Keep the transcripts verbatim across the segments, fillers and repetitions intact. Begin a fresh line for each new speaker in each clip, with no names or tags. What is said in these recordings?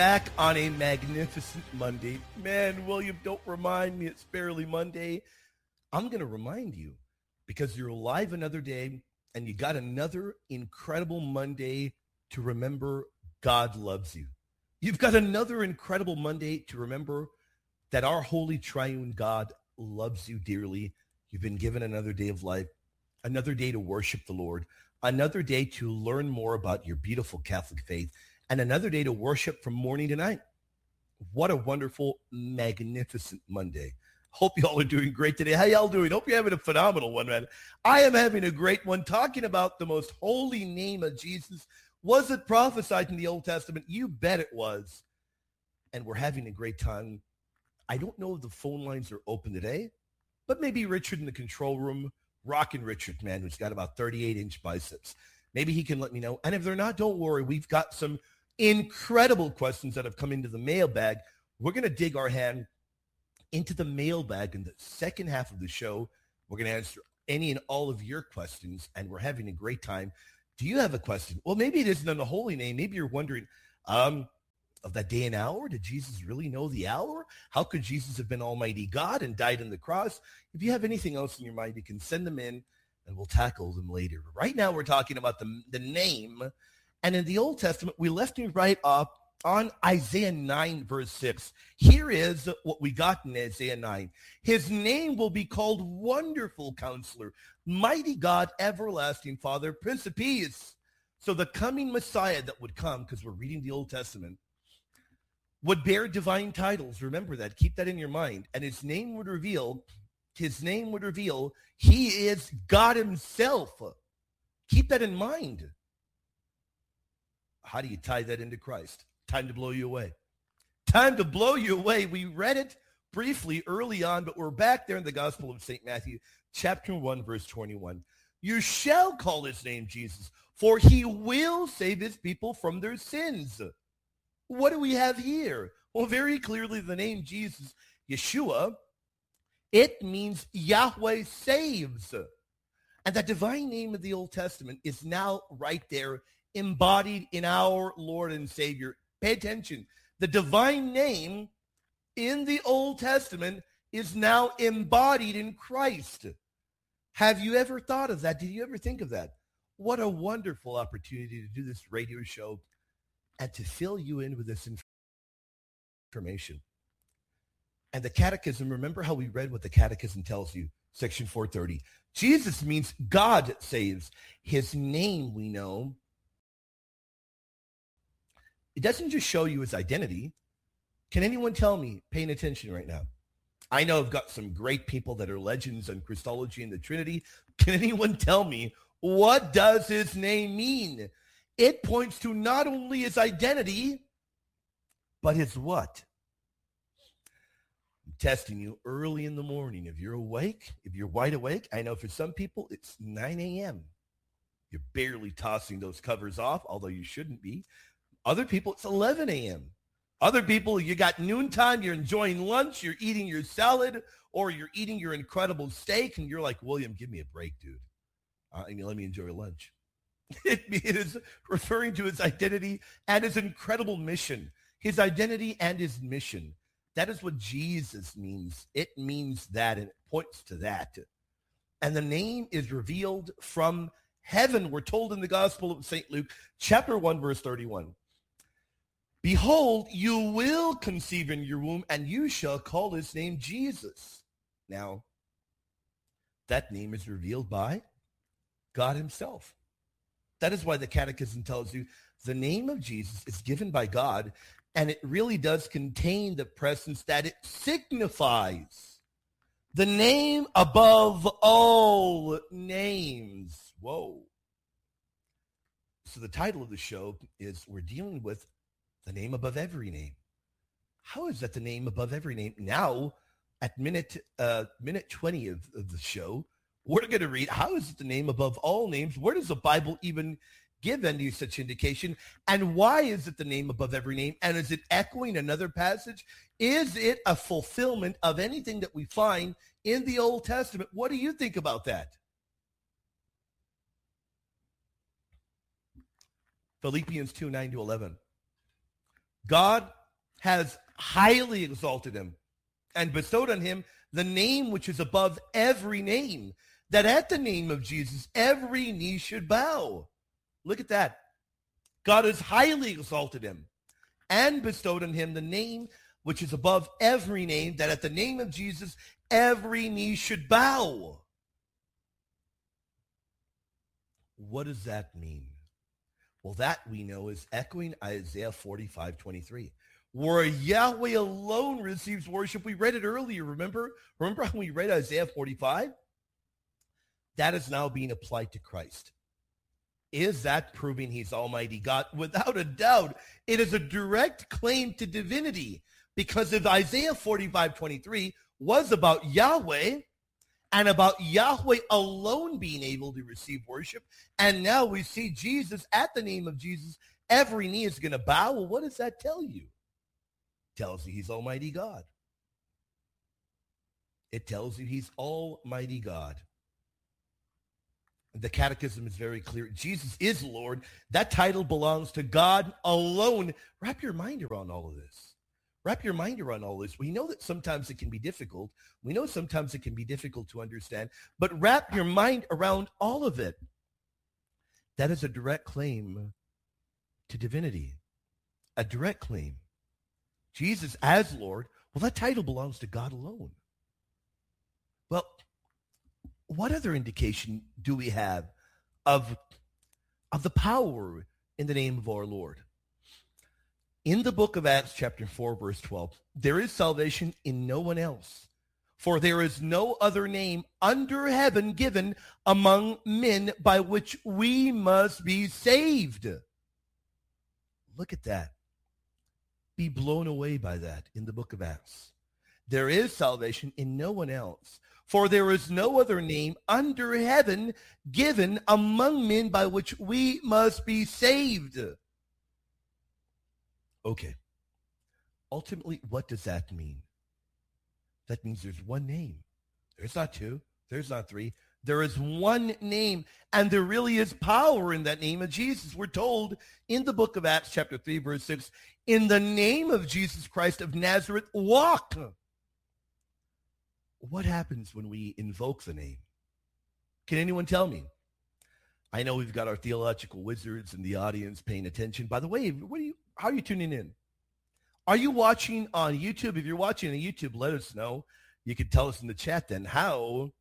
Back on a magnificent Monday. Man, William, don't remind me it's barely Monday. I'm going to remind you because you're alive another day and you got another incredible Monday to remember God loves you. You've got another incredible Monday to remember that our holy triune God loves you dearly. You've been given another day of life, another day to worship the Lord, another day to learn more about your beautiful Catholic faith, and another day to worship from morning to night. What a wonderful, magnificent Monday. Hope y'all are doing great today. How y'all doing? Hope you're having a phenomenal one, man. I am having a great one talking about the most holy name of Jesus. Was it prophesied in the Old Testament? You bet it was. And we're having a great time. I don't know if the phone lines are open today, but maybe Richard in the control room, rockin' Richard, man, who's got about thirty-eight inch biceps. Maybe he can let me know. And if they're not, don't worry. We've got some incredible questions that have come into the mailbag. We're going to dig our hand into the mailbag in the second half of the show. We're going to answer any and all of your questions, and we're having a great time. Do you have a question? Well, maybe it isn't on the holy name. Maybe you're wondering, um, of that day and hour, did Jesus really know the hour? How could Jesus have been Almighty God and died on the cross? If you have anything else in your mind, you can send them in, and we'll tackle them later. Right now, we're talking about the, the name. And in the Old Testament, we left you right up on Isaiah nine, verse six. Here is what we got in Isaiah nine. His name will be called Wonderful Counselor, Mighty God, Everlasting Father, Prince of Peace. So the coming Messiah that would come, because we're reading the Old Testament, would bear divine titles. Remember that. Keep that in your mind. And his name would reveal, his name would reveal he is God himself. Keep that in mind. How do you tie that into Christ? Time to blow you away. Time to blow you away. We read it briefly early on, but we're back there in the Gospel of Saint Matthew, chapter one, verse twenty-one. You shall call his name Jesus, for he will save his people from their sins. What do we have here? Well, very clearly the name Jesus, Yeshua, it means Yahweh saves. And that divine name of the Old Testament is now right there embodied in our Lord and Savior. Pay attention. The divine name in the Old Testament is now embodied in Christ. Have you ever thought of that? Did you ever think of that? What a wonderful opportunity to do this radio show and to fill you in with this information. And the catechism, remember how we read what the catechism tells you? Section four thirty. Jesus means God saves. His name, we know, it doesn't just show you his identity. Can anyone tell me, paying attention right now? I know I've got some great people that are legends on Christology and the Trinity. Can anyone tell me, what does his name mean? It points to not only his identity, but his what? I'm testing you early in the morning. If you're awake, if you're wide awake, I know for some people it's nine a.m. You're barely tossing those covers off, although you shouldn't be. Other people, it's eleven a.m. Other people, you got noontime, you're enjoying lunch, you're eating your salad, or you're eating your incredible steak, and you're like, William, give me a break, dude. Uh, I mean, let me enjoy lunch. It is referring to his identity and his incredible mission. His identity and his mission. That is what Jesus means. It means that, and it points to that. And the name is revealed from heaven. We're told in the Gospel of Saint Luke, chapter one, verse thirty-one. Behold, you will conceive in your womb, and you shall call his name Jesus. Now, that name is revealed by God himself. That is why the Catechism tells you the name of Jesus is given by God, and it really does contain the presence that it signifies. The name above all names. Whoa. So the title of the show is we're dealing with the name above every name. How is that the name above every name? Now, at minute uh, minute twenty of, of the show, we're going to read, how is it the name above all names? Where does the Bible even give any such indication? And why is it the name above every name? And is it echoing another passage? Is it a fulfillment of anything that we find in the Old Testament? What do you think about that? Philippians two, nine to eleven. God has highly exalted him and bestowed on him the name which is above every name, that at the name of Jesus, every knee should bow. Look at that. God has highly exalted him and bestowed on him the name which is above every name, that at the name of Jesus, every knee should bow. What does that mean? Well, that we know is echoing Isaiah forty-five twenty-three, where Yahweh alone receives worship. We read it earlier, remember? Remember how we read Isaiah forty-five? That is now being applied to Christ. Is that proving he's Almighty God? Without a doubt, it is a direct claim to divinity, because if Isaiah forty-five twenty-three was about Yahweh and about Yahweh alone being able to receive worship, and now we see Jesus, at the name of Jesus, every knee is going to bow. Well, what does that tell you? It tells you he's Almighty God. It tells you he's Almighty God. The Catechism is very clear. Jesus is Lord. That title belongs to God alone. Wrap your mind around all of this. Wrap your mind around all this. We know that sometimes it can be difficult. We know sometimes it can be difficult to understand, but wrap your mind around all of it. That is a direct claim to divinity, a direct claim. Jesus as Lord, well, that title belongs to God alone. Well, what other indication do we have of, of the power in the name of our Lord? In the book of Acts, chapter four, verse twelve, there is salvation in no one else, for there is no other name under heaven given among men by which we must be saved. Look at that. Be blown away by that in the book of Acts. There is salvation in no one else, for there is no other name under heaven given among men by which we must be saved. Okay. Ultimately, what does that mean? That means there's one name. There's not two. There's not three. There is one name, and there really is power in that name of Jesus. We're told in the book of Acts, chapter three, verse six, in the name of Jesus Christ of Nazareth, walk. What happens when we invoke the name? Can anyone tell me? I know we've got our theological wizards in the audience paying attention. By the way, what are you, how are you tuning in? Are you watching on YouTube? If you're watching on YouTube, let us know. You could tell us in the chat then how,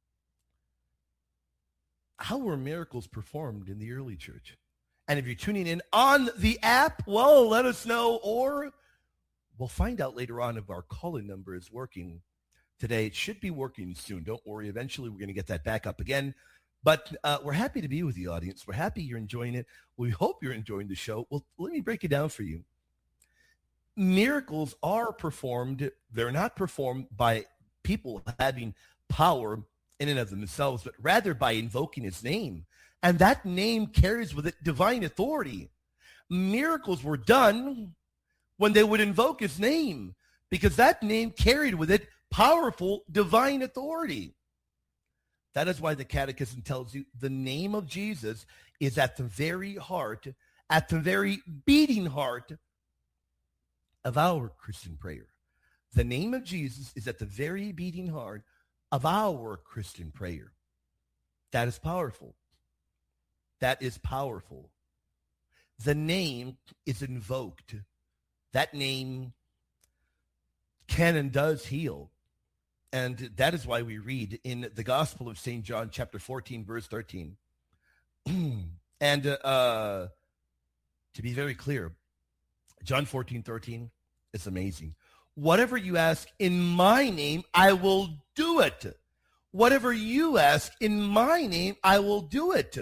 how were miracles performed in the early church? And if you're tuning in on the app, well, let us know, or we'll find out later on if our call-in number is working today. It should be working soon. Don't worry. Eventually, we're going to get that back up again. But uh, we're happy to be with the audience. We're happy you're enjoying it. We hope you're enjoying the show. Well, let me break it down for you. Miracles are performed. They're not performed by people having power in and of themselves, but rather by invoking his name. And that name carries with it divine authority. Miracles were done when they would invoke his name, because that name carried with it powerful divine authority. That is why the Catechism tells you the name of Jesus is at the very heart, at the very beating heart of our Christian prayer. The name of Jesus is at the very beating heart of our Christian prayer. That is powerful. That is powerful. The name is invoked. That name can and does heal. And that is why we read in the Gospel of Saint John, chapter fourteen, verse thirteen. and uh, to be very clear, John fourteen, thirteen, it's amazing. Whatever you ask in my name, I will do it. Whatever you ask in my name, I will do it.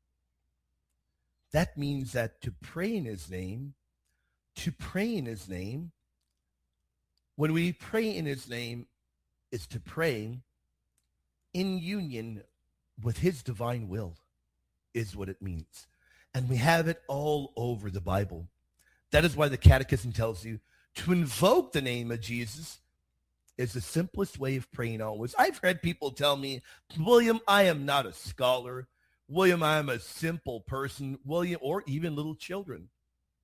That means that to pray in his name, to pray in his name, when we pray in his name, is to pray in union with his divine will, is what it means. And we have it all over the Bible. That is why the Catechism tells you to invoke the name of Jesus is the simplest way of praying always. I've had people tell me, William, I am not a scholar. William, I am a simple person. William, or even little children.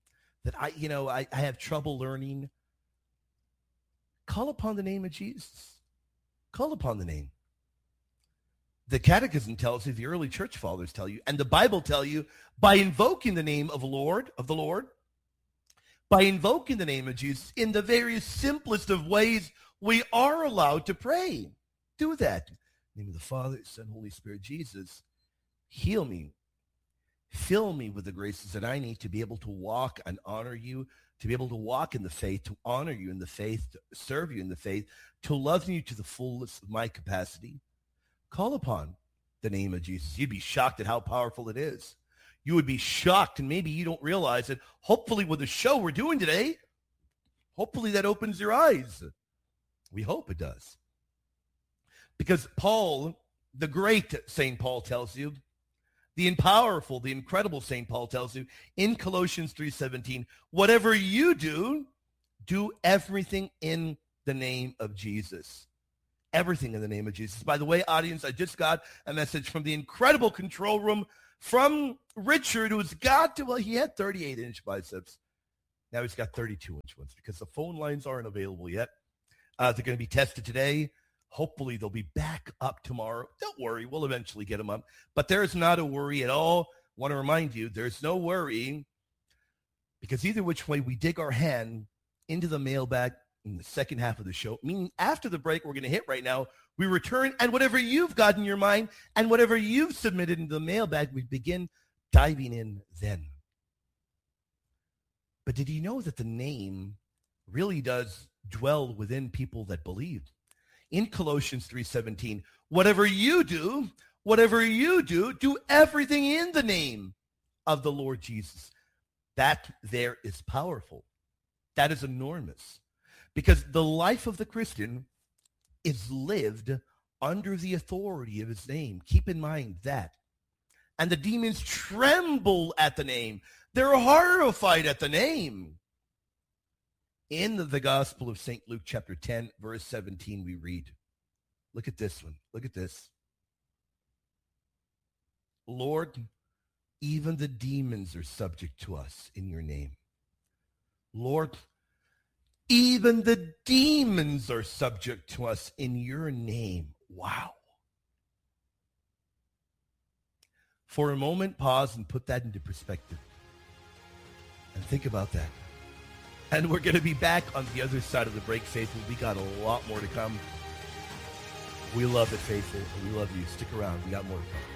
that I, you know, I, I have trouble learning. Call upon the name of Jesus. Call upon the name. The Catechism tells you, the early church fathers tell you, and the Bible tell you, by invoking the name of Lord, of the Lord, by invoking the name of Jesus in the very simplest of ways, we are allowed to pray. Do that. In the name of the Father, Son, Holy Spirit, Jesus, heal me. Fill me with the graces that I need to be able to walk and honor you, to be able to walk in the faith, to honor you in the faith, to serve you in the faith, to love you to the fullest of my capacity. Call upon the name of Jesus. You'd be shocked at how powerful it is. You would be shocked, and maybe you don't realize it. Hopefully with the show we're doing today, hopefully that opens your eyes. We hope it does. Because Paul, the great Saint Paul tells you, the powerful, the incredible Saint Paul tells you in Colossians three seventeen, whatever you do, do everything in the name of Jesus. Everything in the name of Jesus. By the way, audience, I just got a message from the incredible control room from Richard, who's got to, well, he had thirty-eight inch biceps. Now he's got thirty-two inch ones because the phone lines aren't available yet. Uh, they're going to be tested today. Hopefully they'll be back up tomorrow. Don't worry, we'll eventually get them up. But there's not a worry at all. I want to remind you, there's no worry, because either which way we dig our hand into the mailbag in the second half of the show, meaning after the break we're going to hit right now, we return, and whatever you've got in your mind and whatever you've submitted into the mailbag, we begin diving in then. But did you know that the name really does dwell within people that believe? In Colossians three seventeen, whatever you do, whatever you do, do everything in the name of the Lord Jesus. That there is powerful. That is enormous. Because the life of the Christian is lived under the authority of his name. Keep in mind that. And the demons tremble at the name. They're horrified at the name. In the, the Gospel of Saint Luke, chapter ten, verse seventeen, we read, look at this one. Look at this. Lord, even the demons are subject to us in your name. Lord, even the demons are subject to us in your name. Wow. For a moment, pause and put that into perspective. And think about that. And we're going to be back on the other side of the break, Faithful. We got a lot more to come. We love it, Faithful. We love you. Stick around. We got more to come.